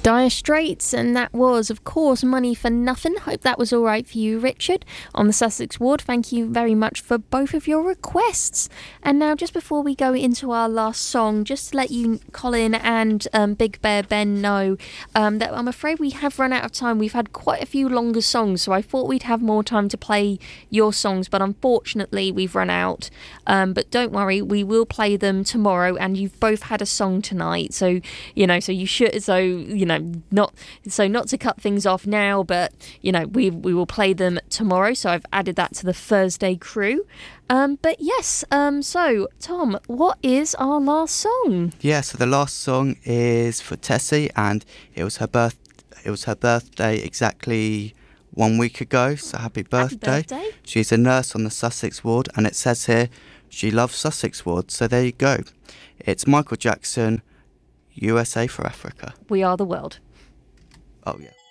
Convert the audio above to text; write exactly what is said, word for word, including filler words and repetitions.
Dire Straits, and that was, of course, Money for Nothing. Hope that was all right for you, Richard, on the Sussex Ward. Thank you very much for both of your requests. And now, just before we go into our last song, just to let you, Colin and um, Big Bear Ben, know um, that I'm afraid we have run out of time. We've had quite a few longer songs, so I thought we'd have more time to play your songs, but unfortunately we've run out. Um, but don't worry, we will play them tomorrow, and you've both had a song tonight, so, you know, so you should, so, you know, not so not to cut things off now, but you know we we will play them tomorrow. So I've added that to the Thursday crew. Um, but yes, um, so Tom, what is our last song? Yeah, so the last song is for Tessie, and it was her birth. It was her birthday exactly one week ago. So happy birthday! Happy birthday. She's a nurse on the Sussex Ward, and it says here she loves Sussex Ward. So there you go. It's Michael Jackson. U S A for Africa. We are the world. Oh, yeah.